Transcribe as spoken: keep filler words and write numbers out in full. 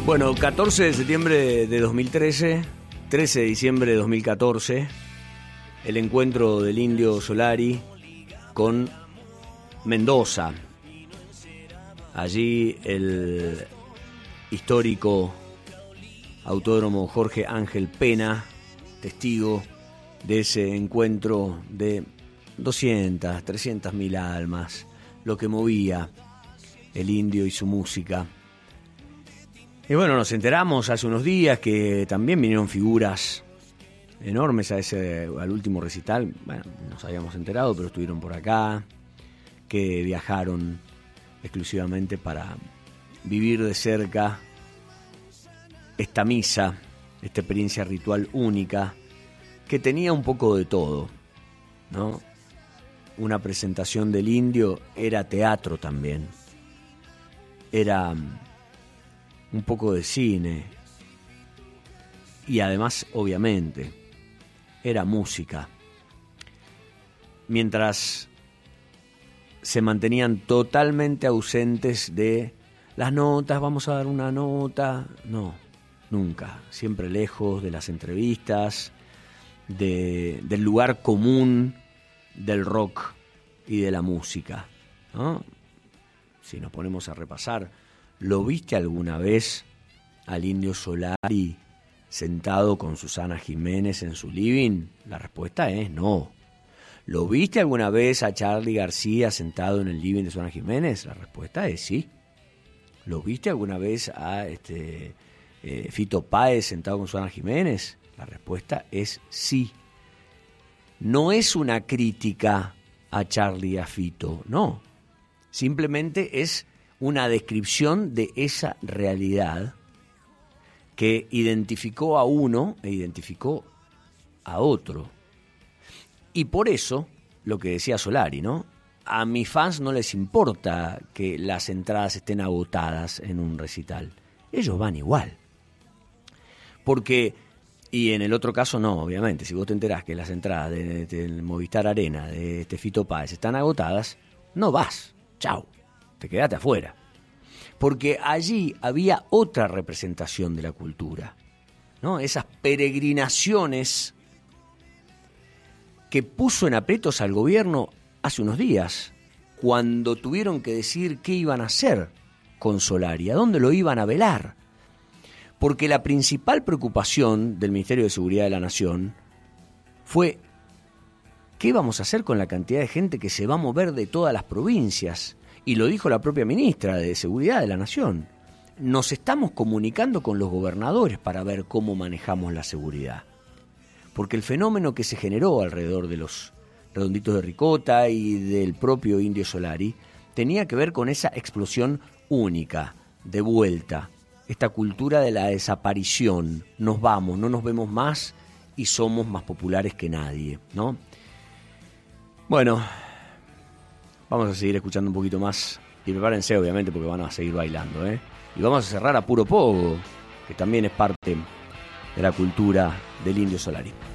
Bueno, catorce de septiembre de dos mil trece, trece de diciembre de dos mil catorce, el encuentro del Indio Solari con Mendoza. Allí el histórico autódromo Jorge Ángel Pena, testigo de ese encuentro de doscientas, trescientas mil almas, lo que movía el indio y su música. Y bueno, nos enteramos hace unos días que también vinieron figuras enormes a ese, al último recital. Bueno, nos habíamos enterado, pero estuvieron por acá, que viajaron exclusivamente para vivir de cerca esta misa, esta experiencia ritual única, que tenía un poco de todo, ¿no? Una presentación del indio era teatro también, era un poco de cine y además, obviamente, era música. Mientras se mantenían totalmente ausentes de las notas, vamos a dar una nota, no, nunca, siempre lejos de las entrevistas, de, del lugar común del rock y de la música, ¿no? Si nos ponemos a repasar, ¿lo viste alguna vez al Indio Solari sentado con Susana Jiménez en su living? La respuesta es no. ¿Lo viste alguna vez a Charly García sentado en el living de Susana Jiménez? La respuesta es sí. ¿Lo viste alguna vez a este, eh, Fito Páez sentado con Susana Jiménez? La respuesta es sí. No es una crítica a Charly y a Fito, no. Simplemente es una descripción de esa realidad que identificó a uno e identificó a otro. Y por eso, lo que decía Solari, ¿no? A mis fans no les importa que las entradas estén agotadas en un recital. Ellos van igual. Porque, y en el otro caso no, obviamente, si vos te enterás que las entradas del de, de Movistar Arena, de este Fito Páez, están agotadas, no vas. Chau. Te quedaste afuera. Porque allí había otra representación de la cultura, ¿no? Esas peregrinaciones que puso en aprietos al gobierno hace unos días, cuando tuvieron que decir qué iban a hacer con Solari, a dónde lo iban a velar. Porque la principal preocupación del Ministerio de Seguridad de la Nación fue ¿qué vamos a hacer con la cantidad de gente que se va a mover de todas las provincias? Y lo dijo la propia ministra de Seguridad de la Nación. Nos estamos comunicando con los gobernadores para ver cómo manejamos la seguridad. Porque el fenómeno que se generó alrededor de los redonditos de ricota y del propio Indio Solari tenía que ver con esa explosión única, de vuelta. Esta cultura de la desaparición. Nos vamos, no nos vemos más y somos más populares que nadie, ¿no? Bueno, vamos a seguir escuchando un poquito más y prepárense obviamente porque van a seguir bailando, ¿eh? Y vamos a cerrar a puro pogo, que también es parte de la cultura del Indio Solari.